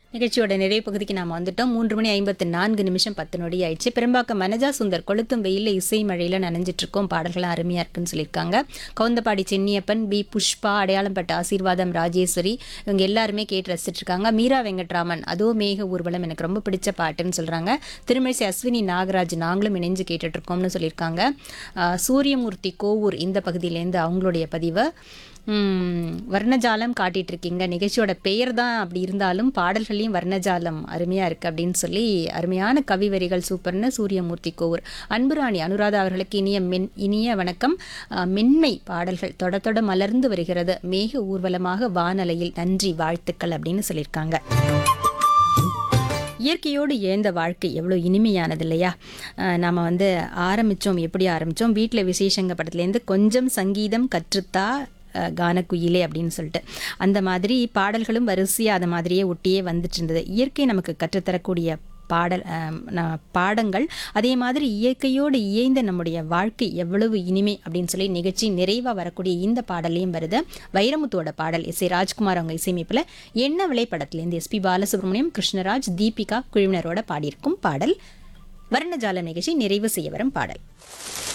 நிகழ்ச்சியோட நிறைவு பகுதிக்கு நாம் வந்துட்டோம். 3:54 10 நொடி ஆயிடுச்சு. பெரும்பாக்கம் மனஜா சுந்தர் கொளுத்தும் வெயிலில் இசை மழையில் நனைஞ்சிட்டு இருக்கோம், பாடல்கள்லாம் அருமையாக இருக்குன்னு சொல்லியிருக்காங்க. கவுந்தப்பாடி சென்னியப்பன், பி புஷ்பா, அடையாளம்பட்ட ஆசீர்வாதம் ராஜேஸ்வரி, இவங்க எல்லாருமே கேட்டு ரசிச்சுட்டு இருக்காங்க. மீரா வெங்கட்ராமன், அதோ மேக ஊர்வலம் எனக்கு ரொம்ப பிடிச்ச பாட்டுன்னு சொல்கிறாங்க. திருமிழிசை அஸ்வினி நாகராஜ், நாங்களும் இணைஞ்சு கேட்டுட்டு இருக்கோம்னு சொல்லியிருக்காங்க. சூரியமூர்த்தி கோவூர் இந்த பகுதியிலேருந்து அவங்களுடைய பதிவை வர்ணஜாலம் காட்டிட்டு இருக்கீங்க. நிகழ்ச்சியோட பெயர் தான் அப்படி இருந்தாலும் பாடல்களையும் வர்ணஜாலம் அருமையாக இருக்குது அப்படின்னு சொல்லி அருமையான கவி வரிகள் சூப்பர்னு சூரியமூர்த்தி கோவூர். அன்புராணி அனுராதா அவர்களுக்கு இனிய வணக்கம். மென்மை பாடல்கள் தொட தொட மலர்ந்து வருகிறது, மேக ஊர்வலமாக வானலையில், நன்றி வாழ்த்துக்கள் அப்படின்னு சொல்லியிருக்காங்க. இயற்கையோடு ஏந்த வாழ்க்கை எவ்வளோ இனிமையானது இல்லையா? நாம் ஆரம்பித்தோம், எப்படி ஆரம்பித்தோம், வீட்டில் விசேஷங்க படத்துலேருந்து கொஞ்சம் சங்கீதம் கற்றுத்தா கானக்குயிலே அப்படின்னு சொல்லிட்டு அந்த மாதிரி பாடல்களும் வரிசையாக அதை மாதிரியே ஒட்டியே வந்துட்டு இருந்தது. இயற்கை நமக்கு கற்றுத்தரக்கூடிய பாடங்கள், அதே மாதிரி இயற்கையோடு இயைந்த நம்முடைய வாழ்க்கை எவ்வளவு இனிமை அப்படின்னு சொல்லி நிகழ்ச்சி நிறைவாக வரக்கூடிய இந்த பாடலையும் வருது. வைரமுத்துவோட பாடல் எஸ் ஏ ராஜ்குமார் அவங்க இசையமைப்பில் என்ன விலை படத்துலேருந்து எஸ்பி பாலசுப்ரமணியம், கிருஷ்ணராஜ், தீபிகா குழுவினரோட பாடியிருக்கும் பாடல். வர்ணஜால நிகழ்ச்சி நிறைவு செய்ய வரும் பாடல்.